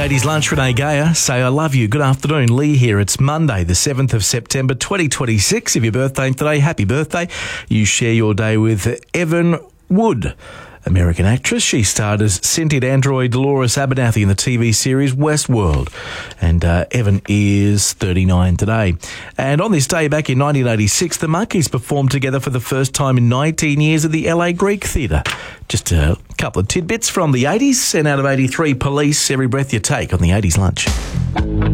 80s lunch, Renee Gayer. Say I love you. Good afternoon. Lee here. It's Monday, the 7th of September, 2026. If your birthday today, happy birthday. You share your day with Evan Wood, American actress. She starred as sentient android Dolores Abernathy in the TV series Westworld. And Evan is 39 today. And on this day back in 1986, the Monkees performed together for the first time in 19 years at the LA Greek Theatre. Just a couple of tidbits from the 80s and out of 83, Police, Every Breath You Take on the 80s lunch.